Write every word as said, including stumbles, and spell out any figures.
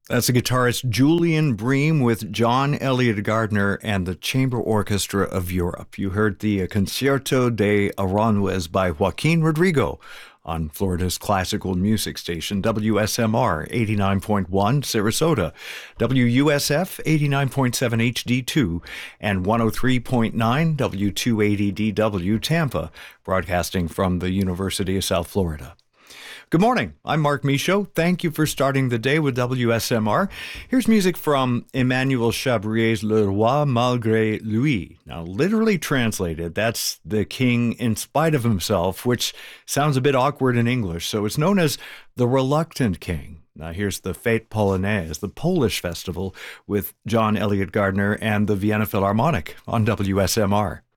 That's the guitarist Julian Bream with John Elliott Gardner and the Chamber Orchestra of Europe. You heard the uh, Concierto de Aranjuez by Joaquin Rodrigo on Florida's classical music station, W S M R eighty-nine point one Sarasota, W U S F eighty-nine point seven H D two, and one oh three point nine W two eighty D W Tampa, broadcasting from the University of South Florida. Good morning. I'm Mark Michaud. Thank you for starting the day with W S M R. Here's music from Emmanuel Chabrier's Le Roi Malgré Lui. Now, literally translated, that's the king in spite of himself, which sounds a bit awkward in English. So it's known as the Reluctant King. Now, here's the Fête Polonaise, the Polish festival with John Elliott Gardner and the Vienna Philharmonic on W S M R.